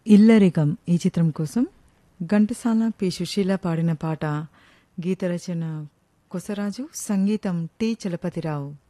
ఇల్లరికం ఈ చిత్రం కోసం ఘంటసాల పి సుశీల పాడిన పాట. గీత రచన కొసరాజు, సంగీతం టి చలపతిరావు.